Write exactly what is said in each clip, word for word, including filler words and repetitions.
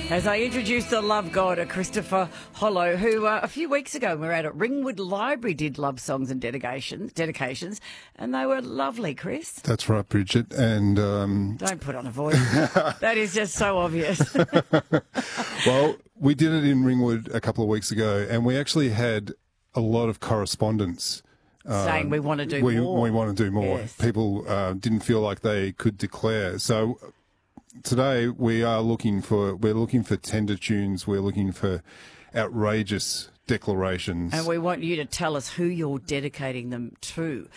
As I introduce the love god, Christopher Hollow, who uh, a few weeks ago we were out at Ringwood Library, did love songs and dedications, dedications, and they were lovely, Chris. That's right, Bridget. And um... don't put on a voice. That is just so obvious. Well, we did it in Ringwood a couple of weeks ago, and we actually had a lot of correspondence. Saying um, we want to do we, more. We want to do more. Yes. People uh, didn't feel like they could declare. So today we are looking for we're looking for tender tunes. We're looking for outrageous declarations. And we want you to tell us who you're dedicating them to.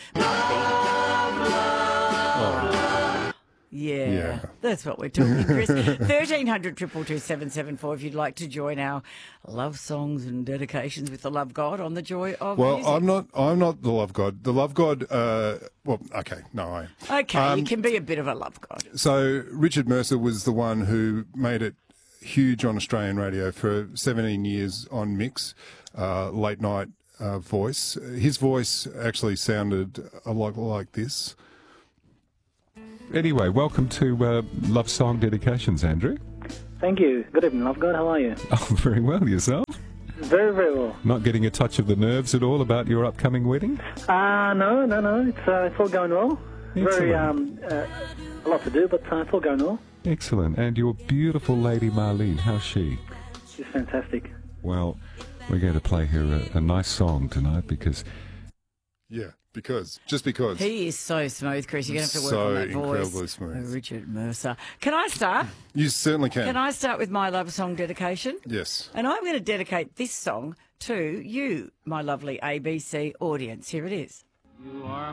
Oh. Yeah, Yeah. That's what we're talking, Chris. thirteen hundred, two two two, seven seven four if you'd like to join our love songs and dedications with the love god on the Joy of Well, Music. I'm not. I'm not the love god. The love god. Uh, well, okay, no, I am. Okay, Um, you can be a bit of a love god. So Richard Mercer was the one who made it huge on Australian radio for seventeen years on Mix, uh, late night uh, voice. His voice actually sounded a lot like this. Anyway, welcome to uh, Love Song Dedications, Andrew. Thank you. Good evening, love god. How are you? Oh, very well. Yourself? Very, very well. Not getting a touch of the nerves at all about your upcoming wedding? Uh, no, no, no. It's, uh, it's all going well. Very, um, Excellent. uh, a lot to do, but uh, it's all going well. Excellent. And your beautiful lady Marlene, how's she? She's fantastic. Well, we're going to play her a, a nice song tonight because... Yeah, because just because. He is so smooth, Chris. You're going to have to work So on that incredibly voice. smooth. Oh, Richard Mercer. Can I start? You certainly can. Can I start with my love song dedication? Yes. And I'm going to dedicate this song to you, my lovely A B C audience. Here it is. You are